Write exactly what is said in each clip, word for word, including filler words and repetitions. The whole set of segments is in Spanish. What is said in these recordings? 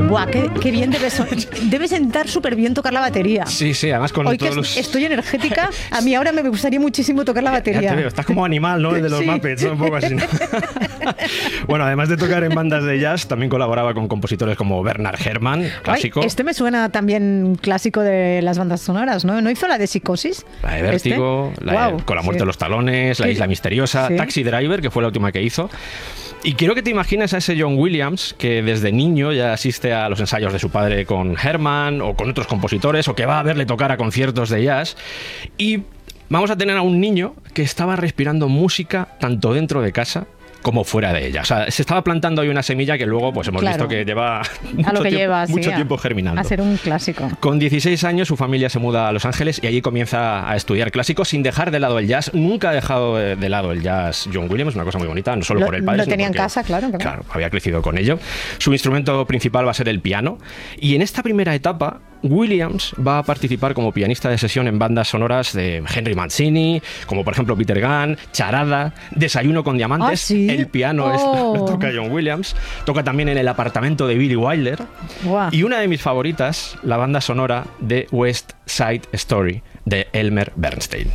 Buah, qué, qué bien debe, so debe sentar súper bien tocar la batería. Sí, sí, además con Hoy todos que los... estoy energética, a mí ahora me gustaría muchísimo tocar la batería. Ya te veo, estás como animal, ¿no? El de los Sí. Muppets, un poco así, ¿no? Bueno, además de tocar en bandas de jazz, también colaboraba con compositores como Bernard Herrmann, clásico. Ay, este me suena también clásico de las bandas sonoras, ¿no? ¿No hizo la de Psicosis? La de Vértigo, ¿Este? la de Wow, Con la muerte sí. de los talones, La ¿Qué? isla misteriosa, Sí. Taxi Driver, que fue la última que hizo. Y quiero que te imagines a ese John Williams que desde niño ya asiste a los ensayos de su padre con Herman o con otros compositores, o que va a verle tocar a conciertos de jazz. Y vamos a tener a un niño que estaba respirando música tanto dentro de casa como fuera de ella. O sea, se estaba plantando ahí una semilla que luego pues hemos Claro. visto que lleva mucho, A lo que tiempo, lleva, sí, mucho a- tiempo germinando. A ser un clásico. Con dieciséis años su familia se muda a Los Ángeles y allí comienza a estudiar clásicos sin dejar de lado el jazz. Nunca ha dejado de de lado el jazz John Williams, una cosa muy bonita, no solo Lo- por el padre, lo sino tenía en porque, casa, claro, claro. Claro, había crecido con ello. Su instrumento principal va a ser el piano y en esta primera etapa Williams va a participar como pianista de sesión en bandas sonoras de Henry Mancini, como por ejemplo Peter Gunn, Charada, Desayuno con Diamantes. ¿Ah, sí? El piano es, Oh. lo toca John Williams. Toca también en El apartamento de Billy Wilder. Guau. Y una de mis favoritas, la banda sonora de West Side Story de Elmer Bernstein.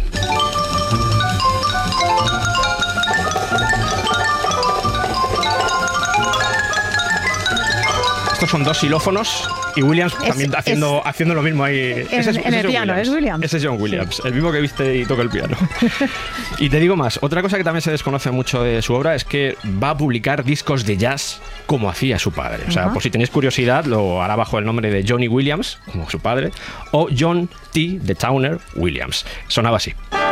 Estos son dos xilófonos y Williams Es- también haciendo, es- haciendo lo mismo ahí. En- en el John piano, ¿es Williams? Ese es John Williams, el mismo que viste y toca el piano. Y te digo más, otra cosa que también se desconoce mucho de su obra es que va a publicar discos de jazz como hacía su padre. O sea, Ajá. por si tenéis curiosidad, lo hará bajo el nombre de Johnny Williams, como su padre, o John T. de Towner Williams. Sonaba así.